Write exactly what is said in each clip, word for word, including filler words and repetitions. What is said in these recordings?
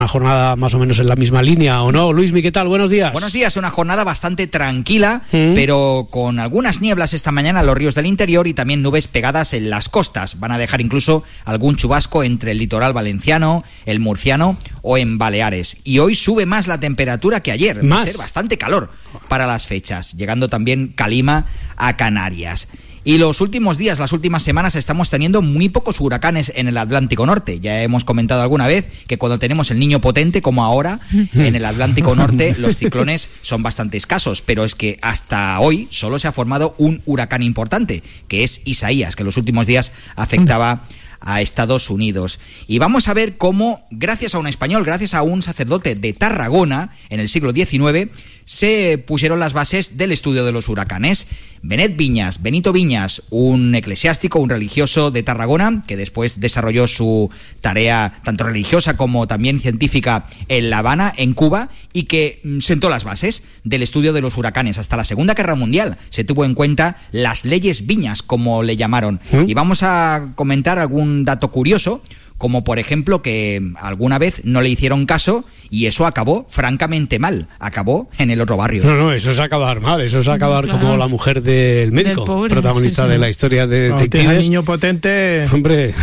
Una jornada más o menos en la misma línea, ¿o no? Luismi, ¿qué tal? Buenos días. Buenos días, una jornada bastante tranquila, ¿Mm? pero con algunas nieblas esta mañana en los ríos del interior y también nubes pegadas en las costas. Van a dejar incluso algún chubasco entre el litoral valenciano, el murciano o en Baleares. Y hoy sube más la temperatura que ayer. ¿Más? Va a hacer bastante calor para las fechas, llegando también calima a Canarias. Y los últimos días, las últimas semanas, estamos teniendo muy pocos huracanes en el Atlántico Norte. Ya hemos comentado alguna vez que cuando tenemos el Niño potente, como ahora, en el Atlántico Norte, los ciclones son bastante escasos. Pero es que hasta hoy solo se ha formado un huracán importante, que es Isaías, que en los últimos días afectaba a Estados Unidos. Y vamos a ver cómo, gracias a un español, gracias a un sacerdote de Tarragona, en el siglo diecinueve, se pusieron las bases del estudio de los huracanes. Benet Viñas, Benito Viñas, un eclesiástico, un religioso de Tarragona, que después desarrolló su tarea tanto religiosa como también científica en La Habana, en Cuba, y que sentó las bases del estudio de los huracanes. Hasta la Segunda Guerra Mundial se tuvo en cuenta las leyes Viñas, como le llamaron. ¿Mm? Y vamos a comentar algún dato curioso, como por ejemplo que alguna vez no le hicieron caso y eso acabó francamente mal, acabó en el otro barrio. No, no, eso es acabar mal, eso es acabar claro. Como la mujer del médico, del pobre, protagonista sí, sí. de la historia de no, detectives. Niño potente. Hombre,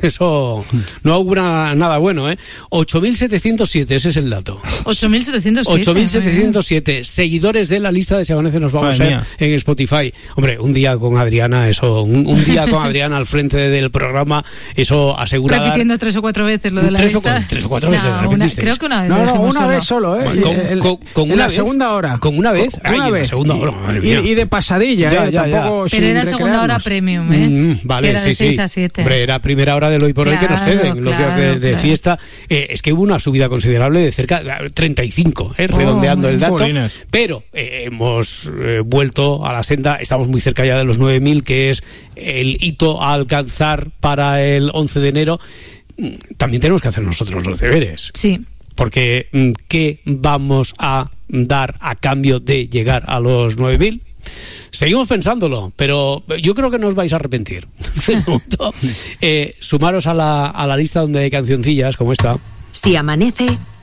eso no augura nada bueno, ¿eh? ocho mil setecientos siete, ese es el dato. ocho mil setecientos siete. ocho mil setecientos siete seguidores de la lista de Si Amanece Nos Vamos Madre a ver en Spotify. Hombre, un día con Adriana, eso, un, un día con Adriana al frente del programa, eso asegura. Repitiendo dar... tres o cuatro veces lo de la tres lista. O, tres o cuatro no, veces, una, creo que una vez. No, no, una solo. vez solo, ¿eh? Con, con, el, con, con en una la vez, segunda hora. ¿Con una vez? Con una Ay, vez. La segunda hora, madre mía. Y, y de pasadilla, ya, ¿eh? Ya, Tampoco ya. Pero era segunda hora premium, ¿eh? Mm, vale, era sí, de sí. seis a siete. Hombre, era primera hora del hoy por claro, hoy que nos ceden los claro, días de, de claro. fiesta. Eh, es que hubo una subida considerable de cerca de treinta y cinco, eh, redondeando oh, el dato. Jolines. Pero eh, hemos eh, vuelto a la senda, estamos muy cerca ya de los nueve mil, que es el hito a alcanzar para el once de enero. También tenemos que hacer nosotros los deberes. Sí. Porque, ¿qué vamos a dar a cambio de llegar a los nueve mil? Seguimos pensándolo, pero yo creo que no os vais a arrepentir. eh, sumaros a la, a la lista donde hay cancioncillas como esta. Si amanece,